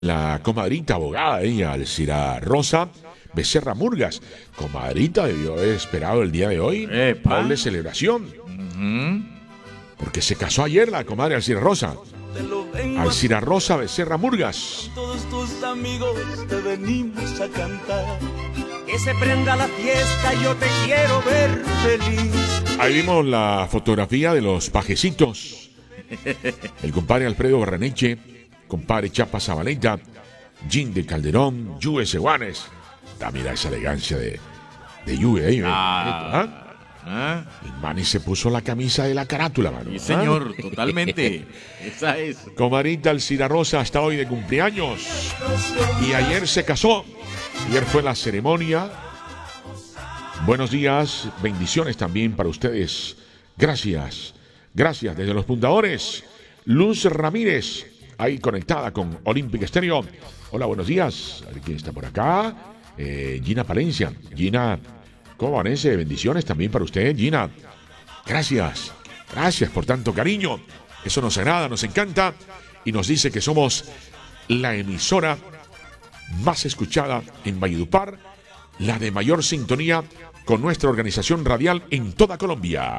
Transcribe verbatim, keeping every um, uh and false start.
La comadrita abogada, ella, Alcira Rosa Becerra Murgas. Comadrita, debió haber esperado el día de hoy. Epa. Doble celebración. Ujú. Porque se casó ayer la comadre Alcira Rosa. Alcira Rosa Becerra Murgas. Todos tus amigos te venimos a cantar. Que se prenda la fiesta, yo te quiero ver feliz. Ahí vimos la fotografía de los pajecitos. El compadre Alfredo Barraneche, compadre Chapa Zabaleta, Jim de Calderón, Yue Seguanes. Da, mira esa elegancia de, de Yue ahí. Ah. ¿Ah? Ah, Y Manny se puso la camisa de la carátula, mano. sí, ¿Ah? señor, totalmente. Esa es. Comadrita Alcira Rosa está hoy de cumpleaños. Y ayer se casó. Ayer fue la ceremonia. Buenos días, bendiciones también para ustedes. Gracias, gracias desde los fundadores. Luz Ramírez, ahí conectada con Olympic Stereo. Hola, buenos días. A ver quién está por acá. Eh, Gina Palencia. Gina, ¿cómo amanece? Bendiciones también para usted, Gina. Gracias, gracias por tanto cariño. Eso nos agrada, nos encanta y nos dice que somos la emisora más escuchada en Valledupar, la de mayor sintonía con nuestra organización radial en toda Colombia.